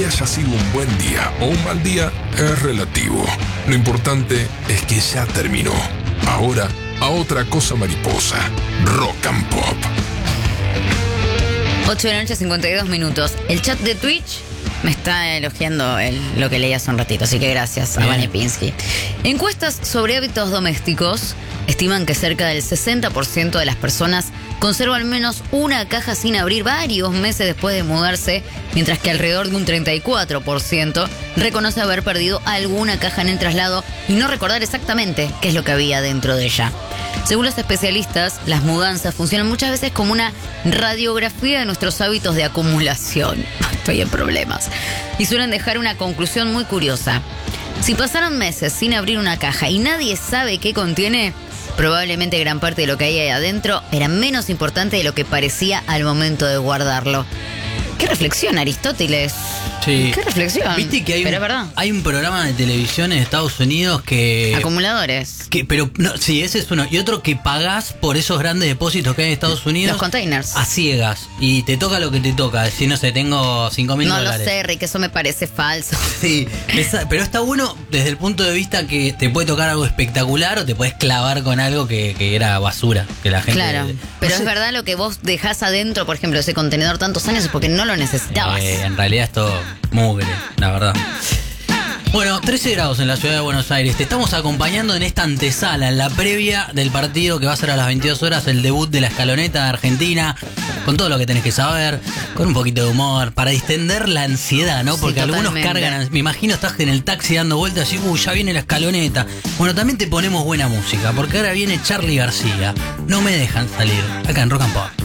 Que haya sido un buen día o un mal día es relativo. Lo importante es que ya terminó. Ahora, a otra cosa mariposa. Rock and Pop. 8 de la noche, 52 minutos. El chat de Twitch me está elogiando lo que leí hace un ratito, así que gracias a Vane Pinsky. Encuestas sobre hábitos domésticos estiman que cerca del 60% de las personas conserva al menos una caja sin abrir varios meses después de mudarse, mientras que alrededor de un 34% reconoce haber perdido alguna caja en el traslado y no recordar exactamente qué es lo que había dentro de ella. Según los especialistas, las mudanzas funcionan muchas veces como una radiografía de nuestros hábitos de acumulación. Estoy en problemas. Y suelen dejar una conclusión muy curiosa. Si pasaron meses sin abrir una caja y nadie sabe qué contiene, probablemente gran parte de lo que hay ahí adentro era menos importante de lo que parecía al momento de guardarlo. ¡Qué reflexión, Aristóteles! Sí. ¡Qué reflexión! Viste que pero es verdad. hay un programa de televisión en Estados Unidos que... Acumuladores. Pero no, sí, ese es uno. Y otro que pagás por esos grandes depósitos que hay en Estados Unidos. Los containers. A ciegas. Y te toca lo que te toca. Si no sé, tengo $5,000. No lo sé, Rick, eso me parece falso. Sí, pero está bueno desde el punto de vista que te puede tocar algo espectacular o te puedes clavar con algo que era basura. Que la gente... Claro, pero es verdad lo que vos dejás adentro, por ejemplo, ese contenedor tantos años es porque no lo necesitabas. En realidad es todo mugre, la verdad. Bueno, 13 grados en la ciudad de Buenos Aires. Te estamos acompañando en esta antesala, en la previa del partido que va a ser a las 22 horas, el debut de la Escaloneta de Argentina, con todo lo que tenés que saber, con un poquito de humor, para distender la ansiedad, ¿no? Porque sí, algunos cargan, me imagino estás en el taxi dando vueltas y, ya viene la Escaloneta. Bueno, también te ponemos buena música, porque ahora viene Charly García. No me dejan salir, acá en Rock and Pop.